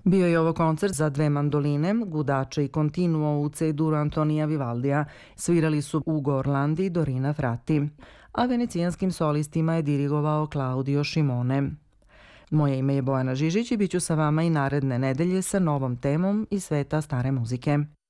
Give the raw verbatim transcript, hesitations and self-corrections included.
Bio je ovo koncert za dve mandoline, gudače i continuo u C-duru Antonija Vivaldija. Svirali su Ugo Orlandi i Dorina Frati, a venecijanskim solistima je dirigovao Claudio Šimone. Moje ime je Bojana Žižić i bit ću sa vama i naredne nedelje sa novom temom iz sveta stare muzike.